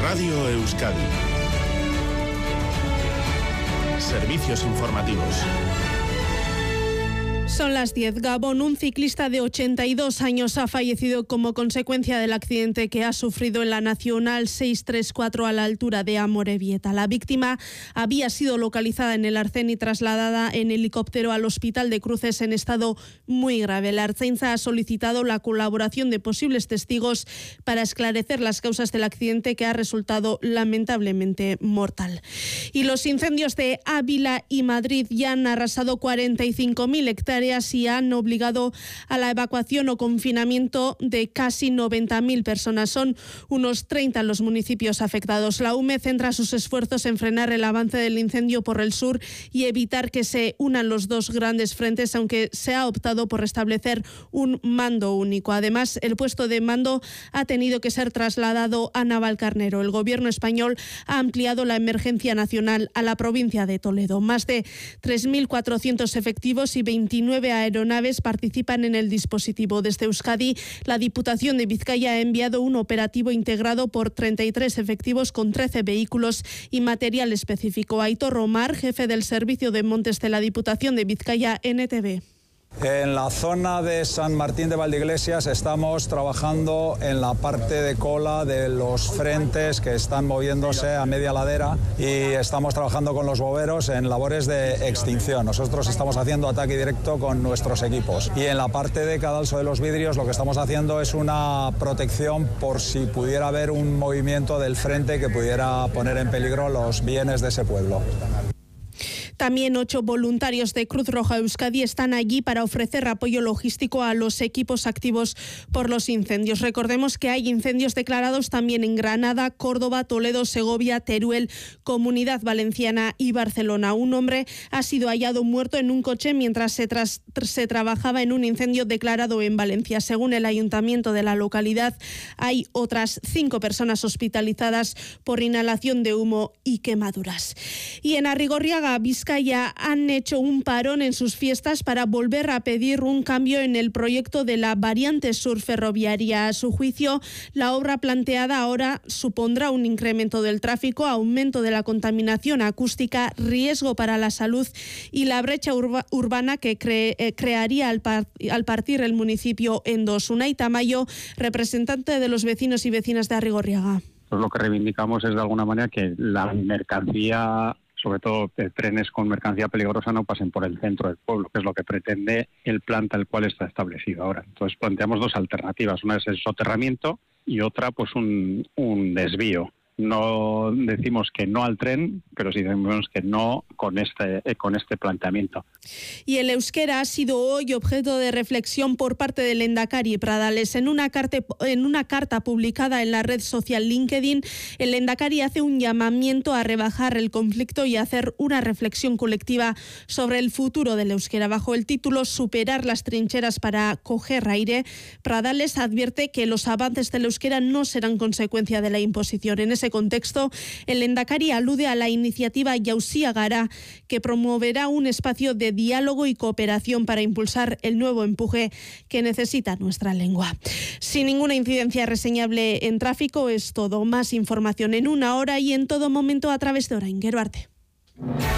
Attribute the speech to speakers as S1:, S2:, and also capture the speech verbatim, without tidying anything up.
S1: Radio Euskadi. Servicios informativos.
S2: Son las diez. Gabón, un ciclista de ochenta y dos años ha fallecido como consecuencia del accidente que ha sufrido en la Nacional seiscientos treinta y cuatro a la altura de Amorebieta. La víctima había sido localizada en el Arcén y trasladada en helicóptero al Hospital de Cruces en estado muy grave. La Ertzaintza ha solicitado la colaboración de posibles testigos para esclarecer las causas del accidente, que ha resultado lamentablemente mortal. Y los incendios de Ávila y Madrid ya han arrasado cuarenta y cinco mil hectáreas y han obligado a la evacuación o confinamiento de casi noventa mil personas. Son unos treinta los municipios afectados. La U M E centra sus esfuerzos en frenar el avance del incendio por el sur y evitar que se unan los dos grandes frentes, aunque se ha optado por restablecer un mando único. Además, el puesto de mando ha tenido que ser trasladado a Navalcarnero. El gobierno español ha ampliado la emergencia nacional a la provincia de Toledo. Más de tres mil cuatrocientos efectivos y veintinueve aeronaves participan en el dispositivo. Desde Euskadi, la Diputación de Vizcaya ha enviado un operativo integrado por treinta y tres efectivos con trece vehículos y material específico. Aitor Romar, jefe del Servicio de Montes de la Diputación de Vizcaya, N T V.
S3: En la zona de San Martín de Valdeiglesias estamos trabajando en la parte de cola de los frentes que están moviéndose a media ladera y estamos trabajando con los bomberos en labores de extinción. Nosotros estamos haciendo ataque directo con nuestros equipos. Y en la parte de Cadalso de los Vidrios lo que estamos haciendo es una protección por si pudiera haber un movimiento del frente que pudiera poner en peligro los bienes de ese pueblo.
S2: También ocho voluntarios de Cruz Roja Euskadi están allí para ofrecer apoyo logístico a los equipos activos por los incendios. Recordemos que hay incendios declarados también en Granada, Córdoba, Toledo, Segovia, Teruel, Comunidad Valenciana y Barcelona. Un hombre ha sido hallado muerto en un coche mientras se, tras, se trabajaba en un incendio declarado en Valencia. Según el ayuntamiento de la localidad, hay otras cinco personas hospitalizadas por inhalación de humo y quemaduras. Y en Arrigorriaga, Vizcaya, ya han hecho un parón en sus fiestas para volver a pedir un cambio en el proyecto de la variante sur ferroviaria. A su juicio, la obra planteada ahora supondrá un incremento del tráfico, aumento de la contaminación acústica, riesgo para la salud y la brecha urba, urbana que cre, eh, crearía al, par, al partir el municipio en dos. Unai Tamayo, representante de los vecinos y vecinas de Arrigorriaga.
S4: Pues lo que reivindicamos es de alguna manera que la mercancía, sobre todo de trenes con mercancía peligrosa, no pasen por el centro del pueblo, que es lo que pretende el plan tal cual está establecido ahora. Entonces planteamos dos alternativas, una es el soterramiento y otra pues un, un desvío. No decimos que no al tren, pero sí decimos que no con este, con este planteamiento.
S2: Y el euskera ha sido hoy objeto de reflexión por parte del Lehendakari Pradales. En una carta, en una carta publicada en la red social LinkedIn, el Lehendakari hace un llamamiento a rebajar el conflicto y hacer una reflexión colectiva sobre el futuro del euskera. Bajo el título Superar las trincheras para coger aire, Pradales advierte que los avances del euskera no serán consecuencia de la imposición. En ese contexto, el Lehendakari alude a la iniciativa Jausia Gara, que promoverá un espacio de diálogo y cooperación para impulsar el nuevo empuje que necesita nuestra lengua. Sin ninguna incidencia reseñable en tráfico, es todo. Más información en una hora y en todo momento a través de Orain. Gero arte.